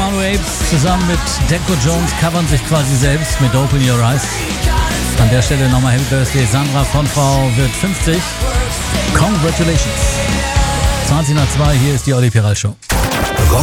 Soundwaves zusammen mit Deco Jones covern sich quasi selbst mit Open Your Eyes. An der Stelle nochmal Happy Birthday. Sandra von Frau wird 50. Congratulations. 20 nach 2, hier ist die Olli Piral Show.